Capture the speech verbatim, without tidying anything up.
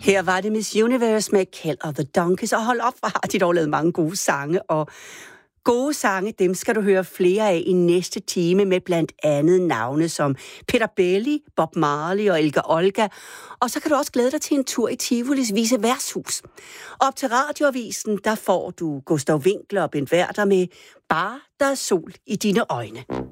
Her var det Miss Universe med Kill of the Donkeys, og hold op, hvor har de dog lavet mange gode sange, og gode sange, dem skal du høre flere af i næste time med blandt andet navne som Peter Belli, Bob Marley og Elga Olga, og så kan du også glæde dig til en tur i Tivolis Vise Værtshus. Op til Radioavisen, der får du Gustav Winckler og Bent Werther med Bare der er sol i dine øjne.